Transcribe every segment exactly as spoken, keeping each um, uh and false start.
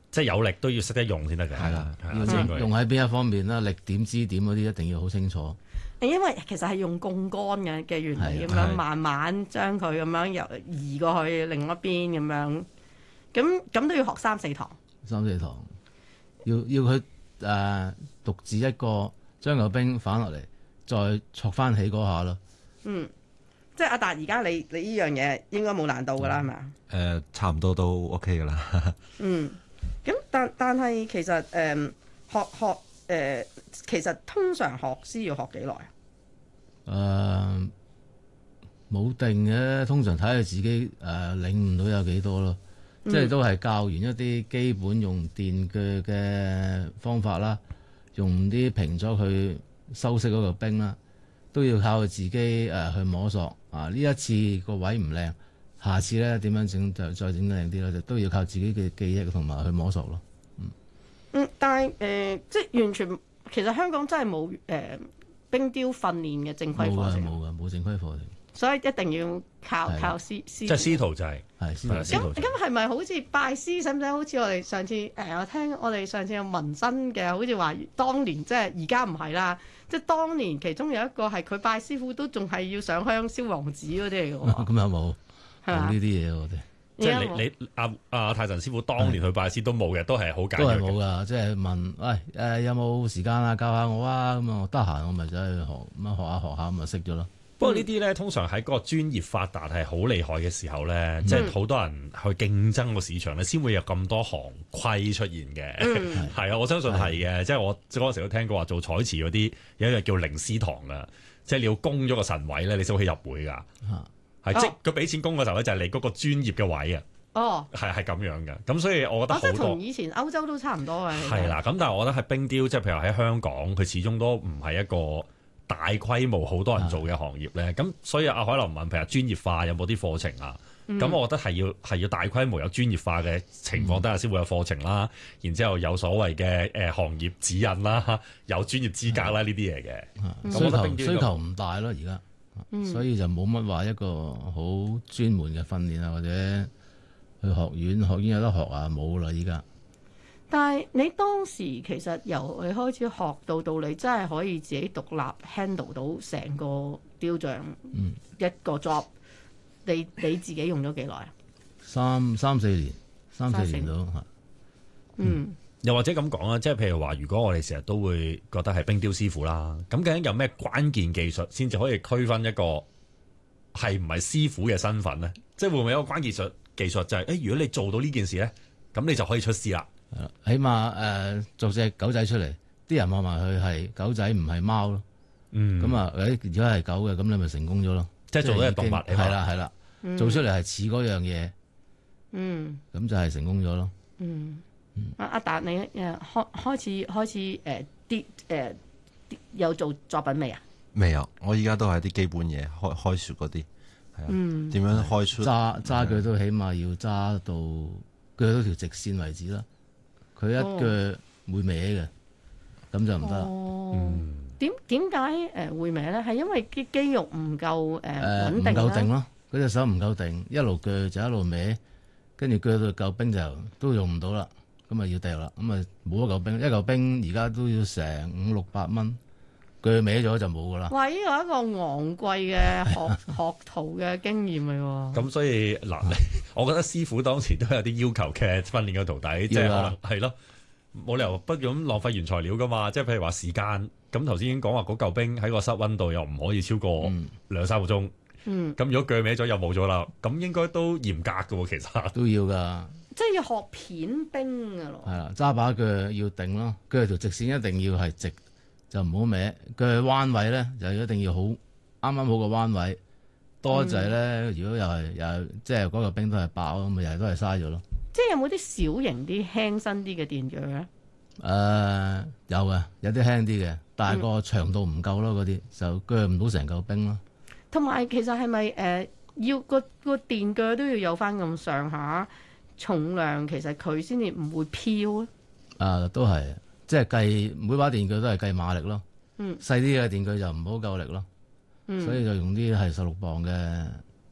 即係有力都要識得用先得嘅。 係啦， 係要啦應該用喺邊一方面啦，力點支點嗰啲一定要好清楚。 因為其實係用槓桿嘅嘅原理咁樣，慢慢將佢咁樣由移過去另一邊咁樣，咁咁都要學三四堂。 三四堂要要佢誒、呃、獨自一個將個冰反落嚟，再戳翻起嗰下咯。 嗯，即係阿達，而家你你呢樣嘢應該冇難度㗎啦，係咪啊？ 誒、呃，差唔多都 OK 㗎啦。 嗯，咁但但係其實誒、呃、學學誒、呃，其實通常學師要學幾耐啊？ 誒、呃，冇定嘅，通常睇下自己誒、呃、領悟到有幾多咯。 嗯、 即係都係教完一啲基本用電鋸嘅方法啦，用啲平咗去修飾嗰個冰啦，都要靠佢自己誒、呃、去摸索。啊，呢一次個位唔靚，下次咧點樣整就再整得靚啲咯，就都要靠自己嘅記憶同埋去摸索咯。嗯， 嗯，但係誒、呃，即係完全其實香港真係冇誒冰雕訓練嘅正規課程， 冇㗎，冇正規課程， 所以一定要靠係靠師師。 即係師徒制， 係師係師徒制。 咁咁係咪好似拜師，使唔使好似我哋上次誒、呃？我聽我哋上次有紋身嘅，好似話當年即係而家唔係啦，即係當年其中有一個係佢拜師傅都仲係要上香燒黃紙嗰啲嚟嘅喎。 咁又冇係嘛冇呢啲嘢我哋。 即係你你阿阿太神師傅當年去拜師都冇嘅，都係好簡都係約嘅。 冇噶，即係問喂誒、呃、有冇時間啊？教下我啊！咁啊，我得閒我咪走去學咁啊，學下學下咁咪識咗咯。 不過呢啲咧，通常喺嗰個專業發達係好厲害嘅時候咧， 嗯、 即係好多人去競爭個市場咧，先會有咁多行規出現嘅。係啊、嗯，我相信係嘅。即係我嗰陣時都聽過話做彩瓷嗰啲有一樣叫靈師堂噶，即係你要供咗個神位咧，你先可以入會噶。係、哦、即係佢俾錢供嘅時候咧，就係你嗰個專業嘅位啊。 哦， 係係咁樣嘅。咁所以我覺得好多。 即係同以前歐洲都差唔多嘅。 係啦，咁但係我覺得喺冰雕，即係譬如喺香港，佢始終都唔係一個大規模好多人做嘅行業咧，咁所以阿海林問，譬如專業化有冇啲課程啊？咁、嗯、我覺得係要係要大規模有專業化嘅情況底下先會有課程啦，嗯、然之後有所謂嘅誒行業指引啦，有專業資格啦呢啲嘢嘅。 嗯、需求需求唔大咯，而家，嗯、所以就冇乜話一個好專門嘅訓練啊，或者去學院，學院有得學啊，冇啦依家。 但係你當時其實由你開始學到到你真係可以自己獨立 handle 到成個雕像、嗯、一個 job，你你自己用咗幾耐啊？ 三三四年，三四年到嚇。 嗯， 嗯又或者咁講啦，即係譬如話，如果我哋成日都會覺得係冰雕師傅啦，咁究竟有咩關鍵技術先至可以區分一個係唔係師傅嘅身份咧？即係會唔會有一個關鍵術技術就係、是、誒，如果你做到呢件事咧，咁你就可以出師啦。 起碼誒、呃、做隻狗仔出嚟，啲人望埋佢係狗仔唔係貓咯。嗯，咁啊誒，如果係狗嘅，咁你咪成功咗咯。 即係做到係動物， 係啦係啦，做出嚟係似嗰樣嘢。 嗯，咁就係成功咗咯。 嗯，阿阿達你誒開開始開始誒啲誒有做作品未啊？ 未有，我依家都係啲基本嘢，開開雪嗰啲係啊。嗯，點樣開出揸揸佢都起碼要揸到鋸到條直線為止啦。佢一鋸會歪嘅，咁就唔得啦。 嗯，點點解誒會歪咧？係因為啲肌肉唔夠誒穩定唔夠定咯。嗰隻手唔夠定，一路鋸就一路歪，跟住鋸到嚿冰就都用唔到啦。咁啊要掉啦。咁啊冇一嚿冰，一嚿冰而家都要成五六百蚊，鋸歪咗就冇噶啦。 哇！呢個係一個昂貴嘅學學徒嘅經驗嚟喎。 咁所以嗱，我覺得師傅當時都有啲要求嘅訓練嘅徒弟，即係可能係咯，冇理由不咁浪費原材料噶嘛。即係譬如話時間，咁頭先已經講話嗰嚿冰喺個室溫度又唔可以超過兩三個鐘。嗯，咁如果鋸歪咗又冇咗啦，咁應該都嚴格㗎喎，其實都要㗎。 即係要學片冰㗎咯。 係啦，揸把鋸要定咯，鋸條直線一定要係直，就唔好歪。鋸彎位咧就一定要好啱啱好個彎位。多就係咧，嗯、如果又係又即係嗰個冰都係爆咁，咪又係都係嘥咗咯。 即係有冇啲小型啲輕身啲嘅電鋸咧？誒、 呃，有嘅，有啲輕啲嘅，但係個長度唔夠咯，嗰啲就鋸唔到成嚿冰咯。 同埋其實係咪誒要個個電鋸都要有翻咁上下重量，其實佢先至唔會飄咧？ 啊，都係，即係計每把電鋸都係計馬力咯。嗯，細啲嘅電鋸就唔好夠力咯。嗯，所以就用啲係十六磅嘅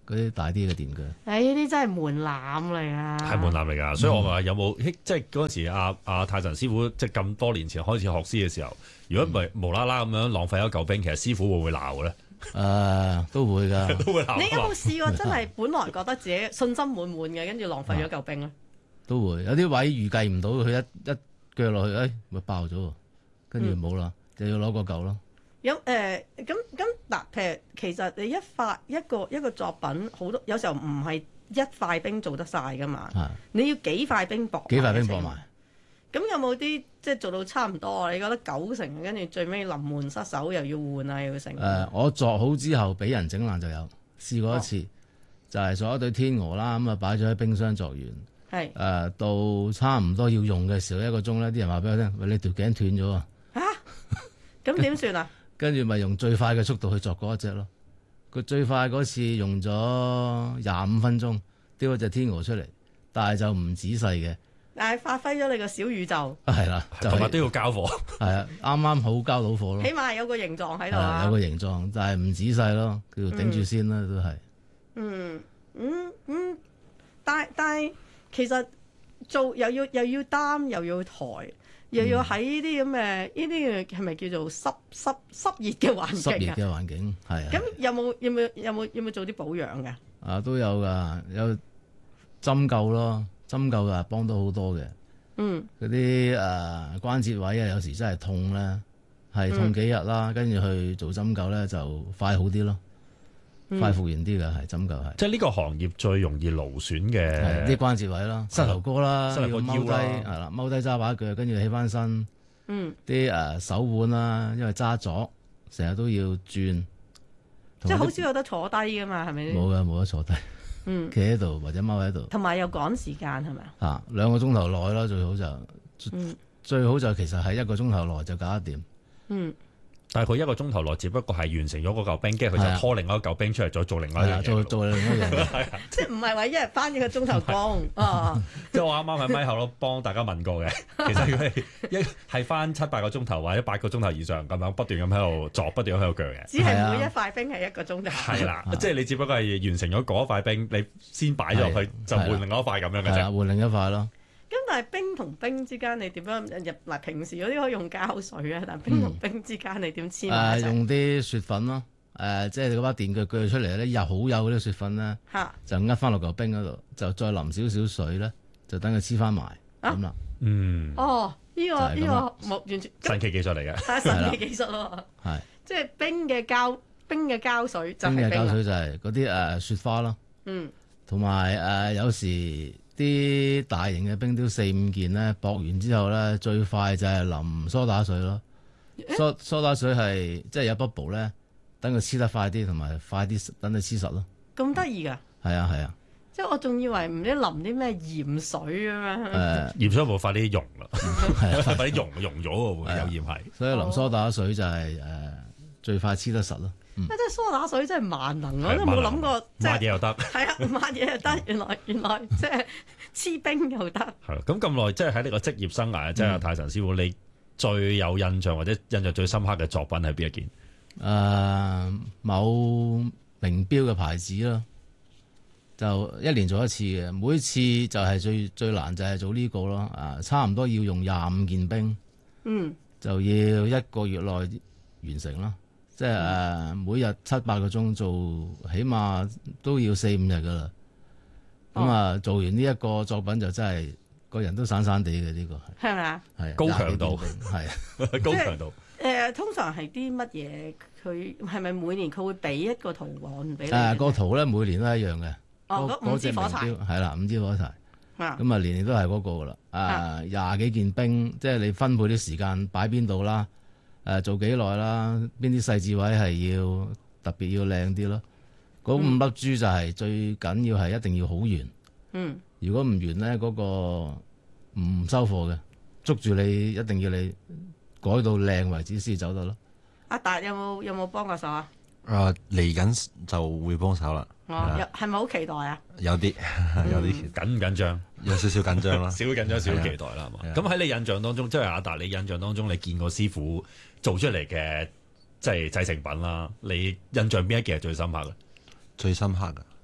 嗰啲大啲嘅電鋸。 誒呢啲真係門檻嚟啊！ 係門檻嚟㗎，所以我話有冇即係嗰陣時阿阿泰臣師傅即係咁多年前開始學師嘅時候，如果唔係無啦啦咁樣浪費咗嚿冰，其實師傅會唔會鬧嘅咧？ 誒都會㗎， 都會鬧。 你有冇試過真係本來覺得自己信心滿滿嘅，跟住浪費咗嚿冰咧？ 都會有啲位預計唔到，佢一一鋸落去，誒咪爆咗喎，跟住冇啦，就要攞個嚿咯。 有誒咁咁嗱，譬如其實你一塊一個一個作品好多，有時候唔係一塊冰做得晒噶嘛， 係你要幾塊冰薄， 幾塊冰薄埋。 咁有冇啲即係做到差唔多啊？你覺得九成，跟住最尾臨門失手又要換啊，又要成？誒、 呃，我作好之後俾人整爛就有試過一次，哦、就係做一對天鵝啦，咁啊擺咗喺冰箱作完，係誒是、呃、到差唔多要用嘅時候一個鐘咧，啲人話俾我聽，喂，你條頸斷咗啊！嚇，咁點算啊？跟住咪用最快嘅速度去作嗰一隻咯。佢最快嗰次用咗廿五分鐘，雕咗隻天鵝出嚟，但係就唔仔細嘅。但係發揮咗你個小宇宙。係啦， 同埋都要交貨。係啊，啱啱好交到貨咯。 起碼有個形狀喺度啊。 有個形狀，但係唔仔細咯，叫頂住先啦，嗯、都係。 嗯嗯嗯，但係但係其實做又要又要擔又要抬。又要喺呢啲咁嘅呢啲係咪叫做濕濕濕熱嘅環境啊？濕熱嘅環境係啊。咁有冇有冇有冇有冇做啲保養嘅？ 啊，都有㗎，有針灸咯，針灸啊幫到好多嘅。嗯。嗰啲誒關節位啊，有時真係痛咧，係痛幾日啦，跟住、嗯、去做針灸咧就快好啲咯。快復原啲嘅係針灸係， 即係呢個行業最容易勞損嘅啲關節位啦，膝頭哥啦， 膝頭哥腰啦， 係啦，踎低揸把腳，跟住起翻身。嗯，啲誒手腕啦，因為揸咗，成日都要轉。 即係好少有得坐低噶嘛，係咪？ 冇嘅，冇得坐低。嗯，企喺度或者踎喺度。 同埋又趕時間係咪啊？ 啊，兩個鐘頭內啦，最好就，嗯，最好就其實係一個鐘頭內就搞得掂。嗯。 但係佢一個鐘頭內，只不過係完成咗嗰嚿冰，跟住佢就拖另外一嚿冰出嚟，再做另外一樣嘢。 做做另外一樣嘢， 即係唔係話一日翻一個鐘頭工啊？ 即係我啱啱喺咪後咯，幫大家問過嘅。其實如果係一係翻七八個鐘頭或者八個鐘頭以上咁樣不斷咁喺度作，不斷咁喺度鋸嘅。 只係每一塊冰係一個鐘頭。 係啦，即係你只不過係完成咗嗰一塊冰，你先擺咗落去就換另外一塊咁樣嘅啫。 換另一塊咯。 咁但係冰同冰之間你點樣入嗱？平時嗰啲可以用膠水啊，但係冰同冰之間你點黐埋一齊？ 誒用啲雪粉咯，誒即係嗰把電鋸鋸出嚟咧，又好有嗰啲雪粉咧，就呃翻落嚿冰嗰度，就再淋少少水咧，就等佢黐翻埋咁啦。 嗯。 哦，呢個呢個冇完全神奇技術嚟嘅， 係神奇技術咯。係即係冰嘅膠冰嘅膠水就係冰。 冰嘅膠水就係嗰啲誒雪花咯。嗯。同埋誒有時。啲大型嘅冰雕四五件咧，駁完之後咧，最快就係淋梳打水咯。梳梳打水係即係有 bubble 咧，等佢黐得快啲，同埋快啲等佢黐實咯。 咁得意㗎？ 係啊係啊。 即係我仲以為唔知淋啲咩鹽水咁樣。 誒， 鹽水冇快啲溶啦，係快啲溶溶咗喎，有鹽係。 所以淋梳打水就係誒最快黐得實咯。 即係梳打水真係萬能，我都冇諗過。 抹嘢又得， 係啊，抹嘢又得。原來原來即係黐冰又得。 係咯，咁咁耐，即係喺呢個職業生涯，即係阿泰臣師傅，你最有印象或者印象最深刻嘅作品係邊一件？ 誒，某名錶嘅牌子咯，就一年做一次嘅，每一次就係最最難就係做呢個咯。啊，差唔多要用廿五件冰，嗯，就要一個月內完成咯。即係誒，每日七八個鐘做，起碼都要四五日噶啦。咁啊、哦，做完呢一個作品就真係個人都散散地嘅呢個係。係咪啊？係高強度， 係高強度。 誒、呃，通常係啲乜嘢？佢係咪每年佢會俾一個圖案俾你？誒、 啊，個圖咧每年都係一樣嘅。 哦，嗰五支火柴係啦，五支火柴。咁啊，年年都係嗰個噶啦。誒，廿幾件冰，即係你分配啲時間擺邊度啦。誒做幾耐啦？邊啲細節位係要特別要靚啲咯？嗰五粒珠就係最緊要係一定要好圓。嗯，如果唔圓咧，嗰、嗰個唔收貨嘅，捉住你一定要你改到靚為止先走得咯。 阿達有冇有冇幫過手啊？ 啊，嚟緊就會幫手啦。 哦，係咪好期待啊？ 有啲有啲、嗯、 緊唔緊張？ 有少少緊張啦， 少緊張少期待啦，係嘛？咁喺你印象當中，即係阿達，你印象當中，你見過師傅做出嚟嘅即係製成品啦，你印象邊一件係最深刻嘅？ 最深刻嘅，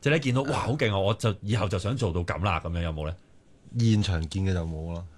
即係你見到哇好勁啊，我就以後就想做到咁啦，咁樣有冇咧？ 現場見嘅就冇咯。